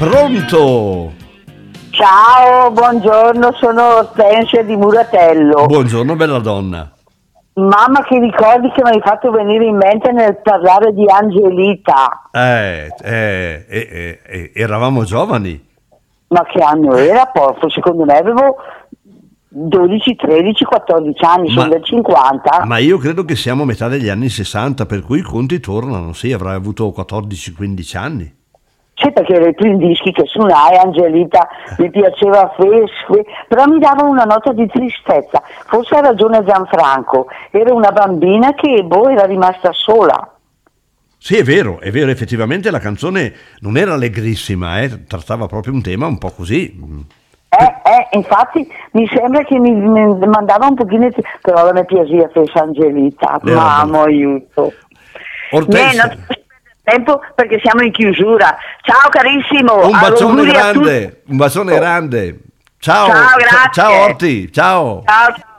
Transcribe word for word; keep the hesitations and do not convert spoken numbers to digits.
Pronto? Ciao, buongiorno, sono Ortensia di Muratello. Buongiorno, bella donna. Mamma, che ricordi che mi hai fatto venire in mente nel parlare di Angelita. Eh, eh, eh, eh, eh, eravamo giovani. Ma che anno era? Porco, secondo me avevo dodici, tredici, quattordici anni, Ma- sono del cinquanta. Ma io credo che siamo a metà degli anni sessanta, per cui i conti tornano. Sì, avrai avuto quattordici quindici anni. Sì, perché era i primi dischi che suonai, Angelita, mi piaceva Fesque, però mi dava una nota di tristezza. Forse ha ragione Gianfranco, era una bambina che, boh, era rimasta sola. Sì, è vero, è vero, effettivamente la canzone non era allegrissima, eh, trattava proprio un tema un po' così. Eh, eh, infatti mi sembra che mi, mi mandava un pochino, di- però la mia piacia fece Angelita, Le era mamma aiuto. Ortensia, Niente, non ti perdere tempo perché siamo in chiusura. Ciao carissimo, un bacione auguri a tutti. grande, un bacione grande. Ciao, Ciao, ciao, grazie. ciao Orti, ciao. Ciao.